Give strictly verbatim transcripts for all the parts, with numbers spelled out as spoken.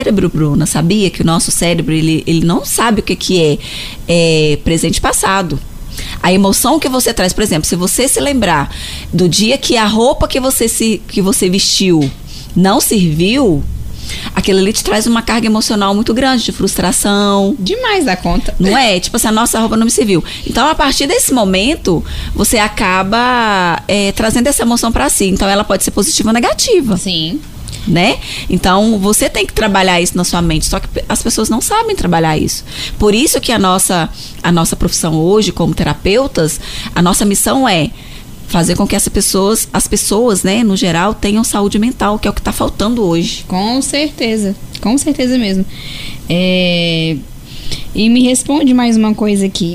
cérebro, Bruna, sabia que o nosso cérebro, ele, ele não sabe o que, que é, é presente e passado. A emoção que você traz, por exemplo, se você se lembrar do dia que a roupa que você, se, que você vestiu não serviu, aquilo ali te traz uma carga emocional muito grande, de frustração. Demais da conta. Não é? Tipo assim, a nossa roupa não me serviu. Então, a partir desse momento, você acaba é, trazendo essa emoção pra si. Então, ela pode ser positiva ou negativa. Sim. Né? Então, você tem que trabalhar isso na sua mente, só que as pessoas não sabem trabalhar isso. Por isso que a nossa, a nossa profissão hoje, como terapeutas, a nossa missão é fazer com que as pessoas, as pessoas, né, no geral, tenham saúde mental, que é o que está faltando hoje. Com certeza, com certeza mesmo. É... E me responde mais uma coisa aqui.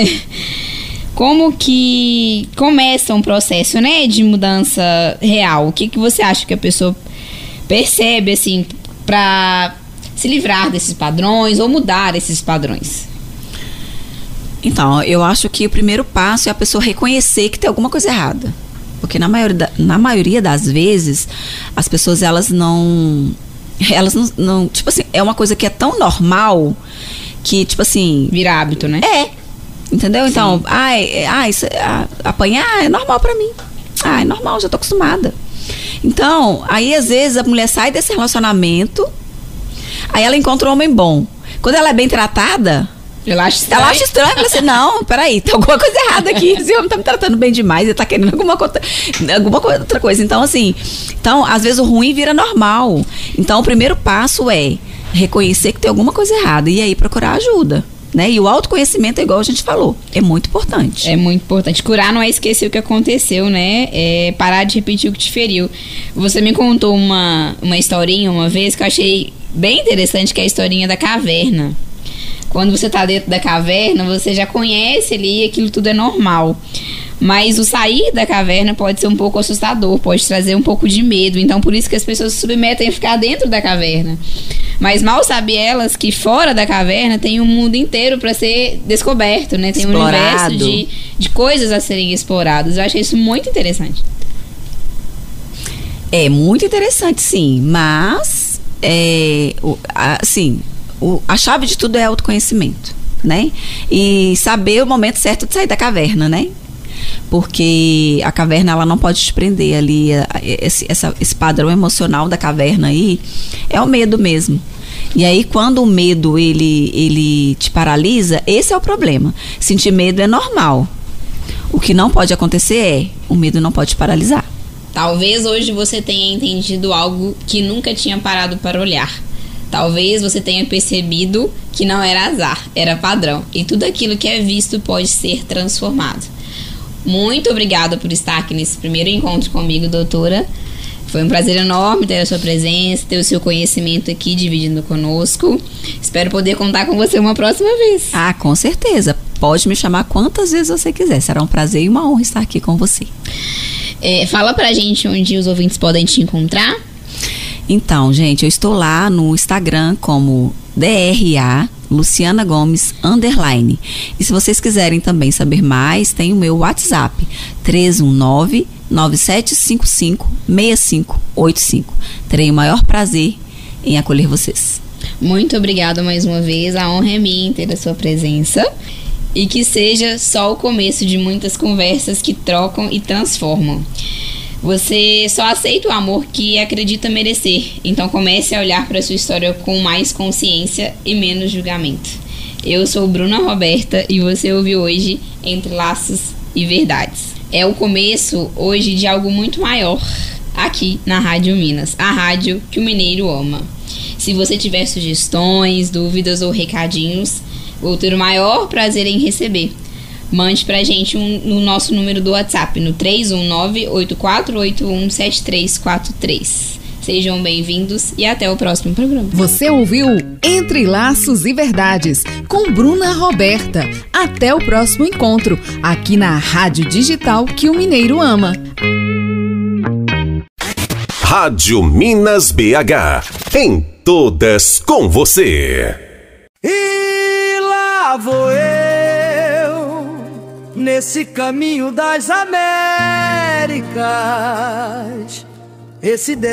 Como que começa um processo, né, de mudança real? O que, que você acha que a pessoa percebe, assim, para se livrar desses padrões ou mudar esses padrões? Então, eu acho que o primeiro passo é a pessoa reconhecer que tem alguma coisa errada. Porque na maioria, na maioria das vezes, as pessoas, elas não... Elas não, não... Tipo assim, é uma coisa que é tão normal que, tipo assim... Vira hábito, né? É. Entendeu? Então, ai, ai, isso, ah, apanhar é normal pra mim. Ah, é normal, já tô acostumada. Então, aí às vezes a mulher sai desse relacionamento, aí ela encontra um homem bom. Quando ela é bem tratada, ela acha estranho. Ela acha estranho, ela assim, não, peraí, tem alguma coisa errada aqui. Esse homem tá me tratando bem demais, ele tá querendo alguma, outra, alguma outra coisa. Então, assim, então, às vezes o ruim vira normal. Então, o primeiro passo é reconhecer que tem alguma coisa errada e aí procurar ajuda. Né? E o autoconhecimento, é igual a gente falou, é muito importante. É muito importante. Curar não é esquecer o que aconteceu, né? É parar de repetir o que te feriu. Você me contou uma, uma historinha uma vez que eu achei bem interessante, que é a historinha da caverna. Quando você tá dentro da caverna, você já conhece ali, aquilo tudo é normal. Mas o sair da caverna pode ser um pouco assustador, pode trazer um pouco de medo. Então, por isso que as pessoas se submetem a ficar dentro da caverna. Mas mal sabem elas que fora da caverna tem um mundo inteiro para ser descoberto, né? Tem Explorado. um universo de, de coisas a serem exploradas. Eu achei isso muito interessante. É muito interessante, sim. Mas, é, o, assim, o, a chave de tudo é autoconhecimento, né? E saber o momento certo de sair da caverna, né? Porque a caverna, ela não pode te prender ali. Esse, essa, esse padrão emocional da caverna aí é o medo mesmo. E aí, quando o medo ele, ele te paralisa, esse é o problema. Sentir medo é normal. O que não pode acontecer é, o medo não pode te paralisar. Talvez hoje você tenha entendido algo que nunca tinha parado para olhar. Talvez você tenha percebido que não era azar, era padrão. E tudo aquilo que é visto pode ser transformado. Muito obrigada por estar aqui nesse primeiro encontro comigo, doutora. Foi um prazer enorme ter a sua presença, ter o seu conhecimento aqui dividindo conosco. Espero poder contar com você uma próxima vez. Ah, com certeza. Pode me chamar quantas vezes você quiser. Será um prazer e uma honra estar aqui com você. É, fala pra gente onde os ouvintes podem te encontrar. Então, gente, eu estou lá no Instagram como D R A Luciana Gomes underline. E se vocês quiserem também saber mais, tem o meu WhatsApp três um nove, nove sete cinco cinco, seis cinco oito cinco. Terei o maior prazer em acolher vocês. Muito obrigada mais uma vez. A honra é minha ter a sua presença. E que seja só o começo de muitas conversas que trocam e transformam. Você só aceita o amor que acredita merecer. Então comece a olhar para sua história com mais consciência e menos julgamento. Eu sou Bruna Roberta e você ouviu hoje Entre Laços e Verdades. É o começo hoje de algo muito maior aqui na Rádio Minas, a rádio que o mineiro ama. Se você tiver sugestões, dúvidas ou recadinhos, vou ter o maior prazer em receber. Mande pra gente um, no nosso número do WhatsApp, no três um nove, oito quatro oito um, sete três quatro três. Sejam bem-vindos e até o próximo programa. Você ouviu Entre Laços e Verdades, com Bruna Roberta. Até o próximo encontro, aqui na Rádio Digital que o mineiro ama. Rádio Minas B H, em todas com você. E lá vou eu, nesse caminho das Américas, esse